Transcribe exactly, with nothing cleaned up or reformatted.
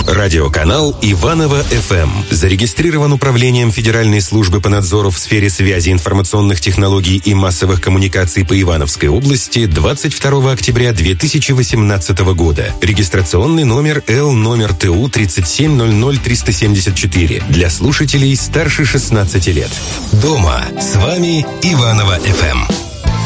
Радиоканал Иваново-эф эм зарегистрирован Управлением Федеральной службы по надзору в сфере связи, информационных технологий и массовых коммуникаций по Ивановской области двадцать второго октября две тысячи восемнадцатого года. Регистрационный номер Л номер Т У тридцать семь ноль ноль триста семьдесят четыре для слушателей старше шестнадцати лет. Дома с вами Иваново-эф эм.